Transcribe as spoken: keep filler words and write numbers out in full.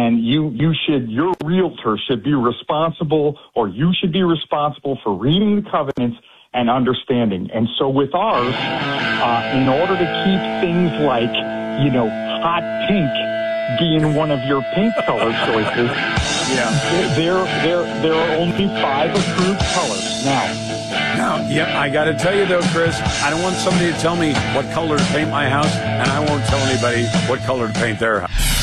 And you, you should, your realtor should be responsible, or you should be responsible for reading the covenants and understanding. And so with ours, uh, in order to keep things like, you know, hot pink being one of your paint color choices, yeah, there, there, there are only five approved colors now. Now, yeah, I got to tell you though, Chris, I don't want somebody to tell me what color to paint my house, and I won't tell anybody what color to paint their house.